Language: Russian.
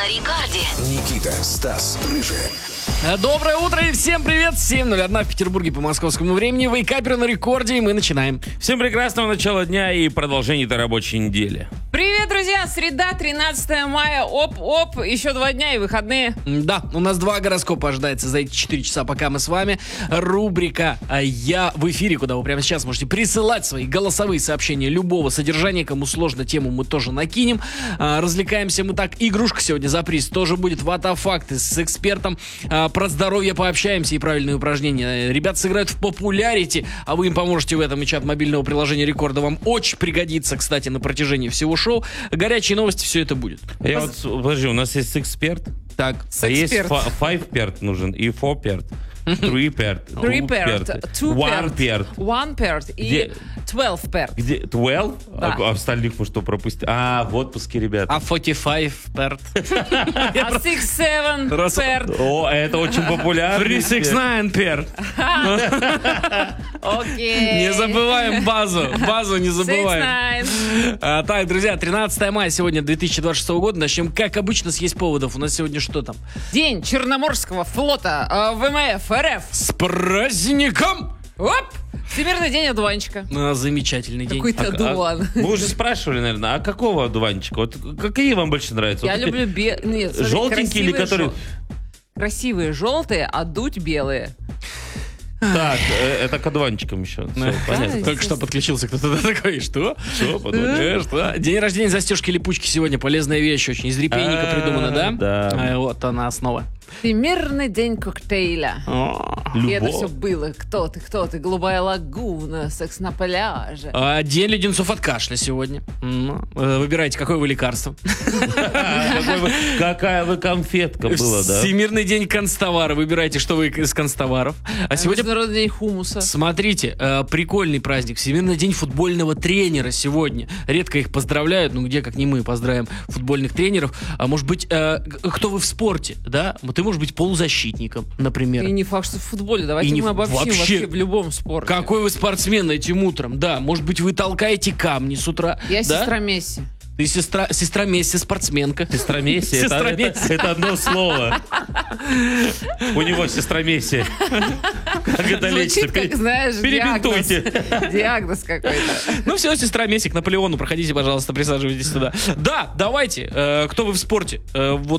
Рекорде. Никита, Стас, Рыжий. Доброе утро и всем привет! 7:01 в Петербурге по московскому времени. Вейкаперы на рекорде, и мы начинаем. Всем прекрасного начала дня и продолжения этой рабочей недели. Привет, друзья! Среда, 13 мая. Оп-оп, еще 2 дня и выходные. Да, у нас 2 гороскопа ожидается за эти 4 часа, пока мы с вами. Рубрика «Я в эфире», куда вы прямо сейчас можете присылать свои голосовые сообщения любого содержания. Кому сложно, тему мы тоже накинем. Развлекаемся мы так. Игрушка сегодня за приз тоже будет. Ватафакты с экспертом. Про здоровье пообщаемся и правильные упражнения. Ребята сыграют в популярити, а вы им поможете в этом. И чат мобильного приложения Рекорда вам очень пригодится, кстати, на протяжении всего шоу. Горячие новости, все это будет. Подожди, у нас есть эксперт. Так. А есть 5-перт нужен и 4-перт. 3-перт. 3-перт, 2-перт, 1-перт и 12-перт. Где? 12? Да. А остальных мы что пропустили? В отпуске, ребята. А 45 перт. А 6-7-перт. О, это очень популярно. 369 перт. Окей. Не забываем базу. Базу не забываем. 6-9. Так, друзья, 13 мая сегодня 2026 года. Начнем, как обычно, с есть поводов. У нас сегодня что там? День Черноморского флота ВМФ РФ. С праздником! Оп! Всемирный день одуванчика. Замечательный день. Какой-то одуван. Вы уже спрашивали, наверное, а какого одуванчика? Вот какие вам больше нравятся? Я Вот люблю нет, смотри, желтенькие или которые... Красивые желтые, а дуть белые. Так, это к одуванчикам еще. Все, понятно. Только что подключился кто-то такой. Что? Что, подумай? Что? День рождения застежки липучки сегодня. Полезная вещь очень. Из репейника придумана, да? Да. Вот она основа. Всемирный день коктейля. И это все Любовь. было. Кто ты? Голубая лагуна, секс на пляже. День леденцов от кашля сегодня. Выбирайте, какое вы лекарство. Какая вы конфетка была, да? Всемирный день констовара. Выбирайте, что вы из констоваров. А сегодня... Международный день хумуса. Смотрите, прикольный праздник. Всемирный день футбольного тренера сегодня. Редко их поздравляют, где, как не мы, поздравим футбольных тренеров. А может быть, кто вы в спорте, да? Ты можешь быть полузащитником, например. И не факт, что в футболе. Давайте мы обобщим вообще в любом спорте. Какой вы спортсмен этим утром, да. Может быть, вы толкаете камни с утра. Я да? сестра Месси. Ты сестра Месси, спортсменка. Сестра Месси, это одно слово. У него сестра Месси. Как это лечится? Звучит, как, знаешь, Перебинтуйте. диагноз какой-то. Ну все, сестра Месси, к Наполеону проходите, пожалуйста, присаживайтесь туда. Да, давайте, кто вы в спорте? Вот